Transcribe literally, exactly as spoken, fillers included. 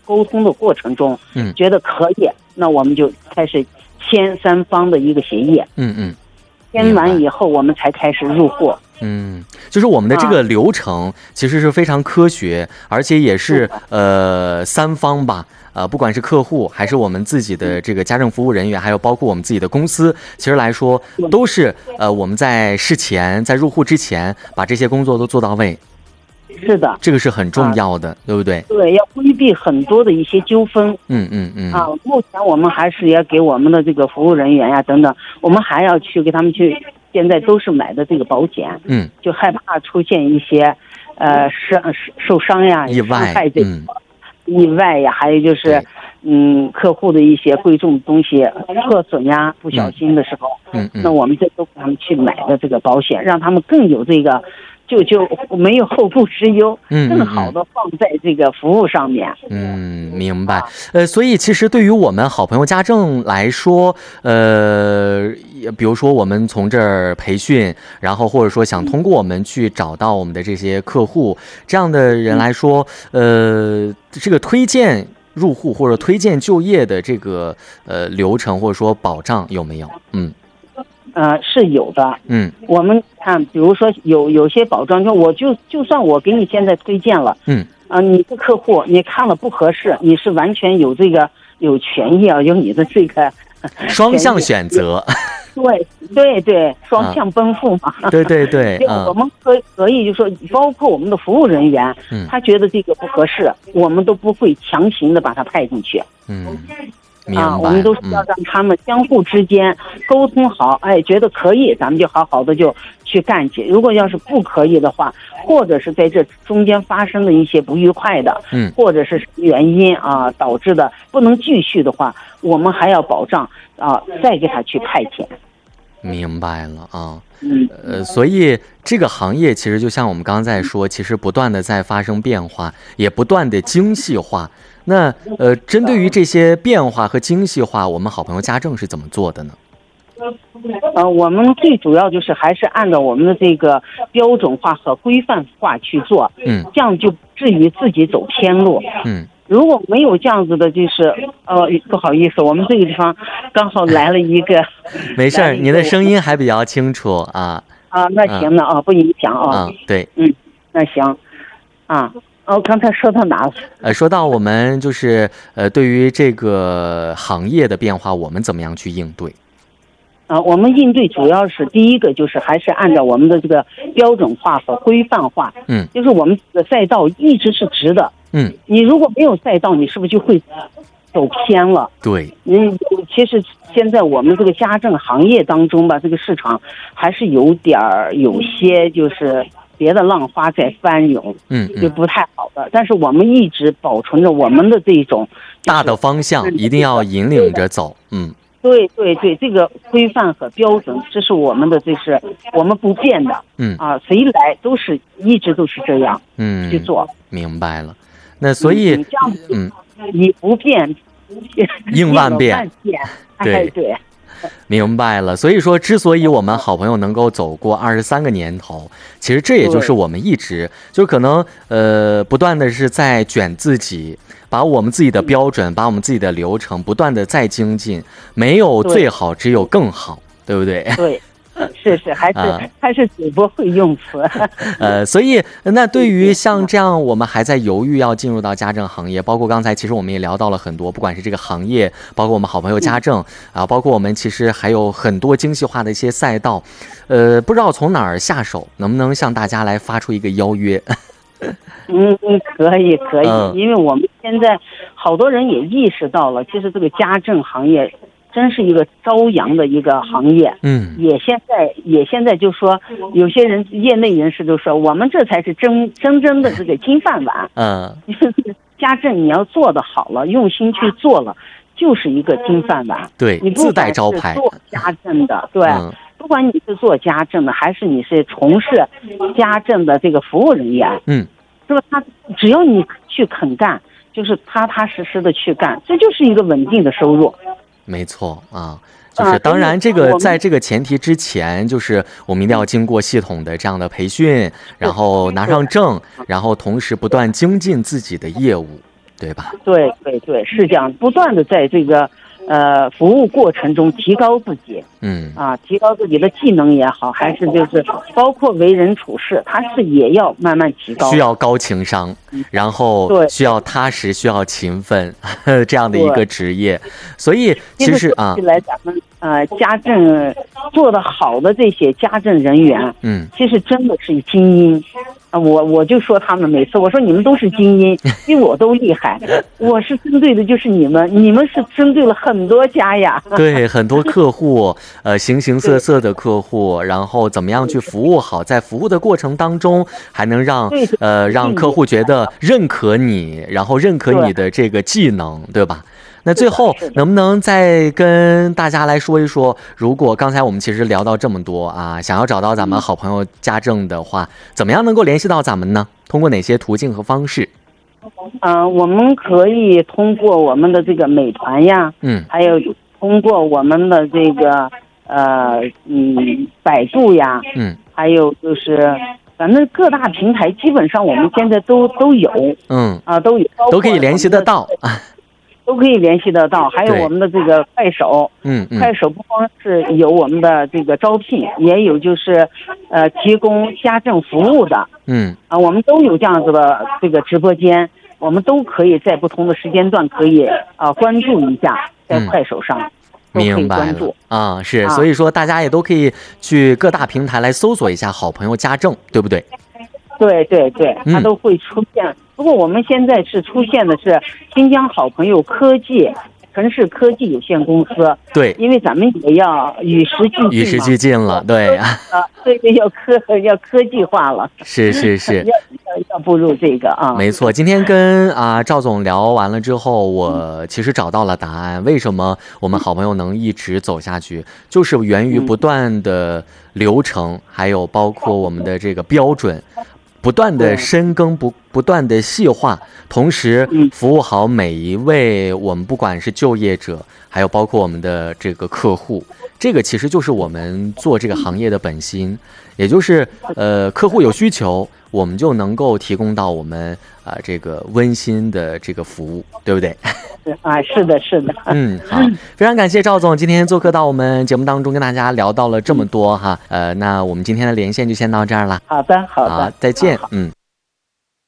沟通的过程中， 嗯， 觉得可以，那我们就开始签三方的一个协议。 嗯嗯， 签完以后，我们才开始入户。 嗯，就是我们的这个流程其实是非常科学，而且也是呃三方吧。呃，不管是客户还是我们自己的这个家政服务人员，还有包括我们自己的公司，其实来说都是呃我们在事前在入户之前把这些工作都做到位。 是的， 这个是很重要的，啊、对不对？ 对，要规避很多的一些纠纷。 嗯嗯嗯。 啊，目前我们还是要给我们的这个服务人员呀等等，我们还要去给他们去，现在都是买的这个保险。 嗯。 就害怕出现一些，呃，伤受伤呀、 意外、 伤害这个、 嗯、 意外呀，还有就是，嗯，客户的一些贵重的东西破损呀，不小心的时候， 嗯嗯， 那我们这都给他们去买的这个保险，让他们更有这个。就就没有后顾之忧， 嗯， 更好的放在这个服务上面。 嗯，明白。呃，所以其实对于我们好朋友家政来说，呃，比如说我们从这儿培训，然后或者说想通过我们去找到我们的这些客户，这样的人来说，呃，这个推荐入户或者推荐就业的这个呃流程或者说保障有没有？嗯。 呃，是有的。 嗯， 我们看，比如说有有些保障，就我就就算我给你现在推荐了， 嗯， 啊、呃，你的客户你看了不合适，你是完全有这个有权益啊，有你的这个双向选择。 对对对，双向奔赴嘛。 啊、对对对， 嗯、我们可可以就说，包括我们的服务人员， 嗯， 他觉得这个不合适，我们都不会强行的把他派进去。 嗯。 啊，我们都是要让他们相互之间沟通好，嗯、哎，觉得可以，咱们就好好的就去干去。如果要是不可以的话，或者是在这中间发生的一些不愉快的， 嗯， 或者是原因啊导致的不能继续的话，我们还要保障啊，再给他去派遣。 明白了啊， 嗯， 呃，所以这个行业其实就像我们刚刚在说，其实不断的在发生变化，也不断的精细化。那呃，针对于这些变化和精细化，我们好朋友家政是怎么做的呢？ 呃，我们最主要就是还是按照我们的这个标准化和规范化去做， 嗯， 这样就不至于自己走偏路， 嗯。 如果没有这样子的，就是呃，不好意思，我们这个地方刚好来了一个， 没事儿，您的声音还比较清楚啊。 啊，那行了啊，不影响啊。 嗯，对， 嗯，那行，啊。哦，刚才说到哪了？ 呃，说到我们就是呃，对于这个行业的变化，我们怎么样去应对？ 啊，我们应对主要是第一个就是还是按照我们的这个标准化和规范化。 嗯， 就是我们的赛道一直是直的。 嗯， 你如果没有赛道，你是不是就会走偏了？ 对。 嗯，其实现在我们这个家政行业当中吧，这个市场还是有点儿有些就是别的浪花在翻涌， 嗯， 就不太好的。但是我们一直保存着我们的这种大的方向，一定要引领着走。嗯， 对对对，这个规范和标准，这是我们的，这是我们不变的。 嗯啊，谁来都是一直都是这样。 嗯， 去做。 明白了。那所以， 嗯，这样子， 嗯， 以不变应万变。 对对。 明白了，所以说，之所以我们好朋友能够走过二十三个年头，其实这也就是我们一直就可能呃不断的是在卷自己，把我们自己的标准，把我们自己的流程不断的在精进，没有最好，只有更好，对不对？ 对。是是，还是、啊、还是主播会用词。 呃，所以那对于像这样我们还在犹豫要进入到家政行业，包括刚才其实我们也聊到了很多，不管是这个行业，包括我们好朋友家政、嗯、啊，包括我们其实还有很多精细化的一些赛道，呃，不知道从哪儿下手，能不能向大家来发出一个邀约？ 嗯嗯，可以可以、 嗯， 因为我们现在好多人也意识到了，其实这个家政行业真是一个朝阳的一个行业， 嗯， 也现在也现在就说，有些人业内人士都说，我们这才是真真正的这个金饭碗， 嗯， 家政你要做得好了，用心去做了，就是一个金饭碗， 对， 你自带招牌。 做家政的，对、 嗯， 不管你是做家政的，还是你是从事家政的这个服务人员， 嗯， 是吧？他只要你去肯干，就是踏踏实实的去干，这就是一个稳定的收入。 没错啊，就是当然这个在这个前提之前，就是我们一定要经过系统的这样的培训，然后拿上证，然后同时不断精进自己的业务， 对吧？ 对对对，是这样，不断的在这个呃服务过程中提高自己， 嗯啊，提高自己的技能也好，还是就是包括为人处事，他是也要慢慢提高， 需要高情商，然后需要踏实，需要勤奋这样的一个职业。所以其实啊， 来咱们呃家政做得好的这些家政人员， 嗯， 其实真的是精英。啊，我我就说他们每次我说你们都是精英，比我都厉害。我是针对的就是你们，你们是针对了很多家呀。 对，很多客户，呃，形形色色的客户，然后怎么样去服务好，在服务的过程当中，还能让呃让客户觉得认可你，然后认可你的这个技能，对吧？那最后能不能再跟大家来说一说，如果刚才我们其实聊到这么多啊，想要找到咱们好朋友家政的话，怎么样能够联系到咱们呢？通过哪些途径和方式？ 嗯、呃，我们可以通过我们的这个美团呀， 嗯， 还有通过我们的这个呃嗯百度呀， 嗯， 还有就是反正各大平台基本上我们现在都都有， 嗯啊都有， 都可以联系得到。 都可以联系得到，还有我们的这个快手， 嗯嗯， 快手不光是有我们的这个招聘，也有就是呃提供家政服务的， 嗯啊，我们都有这样子的这个直播间，我们都可以在不同的时间段可以啊关注一下，在快手上。嗯明白了啊，是，所以说大家也都可以去各大平台来搜索一下好朋友家政，对不对？ 对对对，它都会出现。嗯、不过我们现在是出现的是新疆好朋友科技城市科技有限公司。 对， 因为咱们也要与时俱进， 与时俱进了，对啊， 对对，要科要科技化了， 是是是， 要要要步入这个啊。 没错，今天跟啊赵总聊完了之后，我其实找到了答案，为什么我们好朋友能一直走下去，就是源于不断的流程，还有包括我们的这个标准。不断的深耕，不不断的细化，同时服务好每一位我们不管是就业者，还有包括我们的这个客户，这个其实就是我们做这个行业的本心，也就是呃客户有需求，我们就能够提供到我们啊、呃、这个温馨的这个服务，对不对？ 啊，是的，是的。 嗯，好，非常感谢赵总今天做客到我们节目当中，跟大家聊到了这么多哈。呃，那我们今天的连线就先到这儿了。 好的，好的， 好，再见。嗯。